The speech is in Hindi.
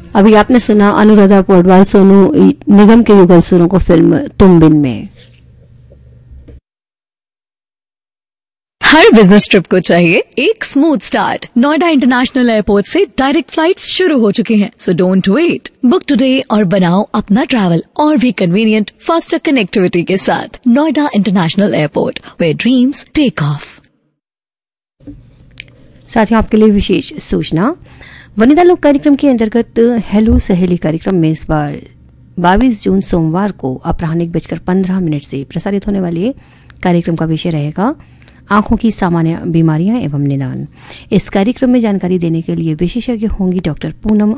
अभी आपने सुना अनुराधा पौडवाल सोनू निगम के युगल सुरों को फिल्म तुम बिन में। हर बिजनेस ट्रिप को चाहिए एक smooth start. Noida international airport से डायरेक्ट फ्लाइट्स शुरू हो चुकी हैं, so don't wait, book today और बनाओ अपना ट्रैवल और भी कन्वीनियंट फास्टर कनेक्टिविटी के साथ। Noida international airport, where dreams take off. साथियों, आपके लिए विशेष सूचना, वनिता लोक कार्यक्रम के अंतर्गत हेलो सहेली कार्यक्रम में इस बार 22 जून सोमवार को अपराह्न 1:15 से प्रसारित होने वाले कार्यक्रम का विषय रहेगा आंखों की सामान्य बीमारियां एवं निदान। इस कार्यक्रम में जानकारी देने के लिए विशेषज्ञ होंगी डॉक्टर पूनम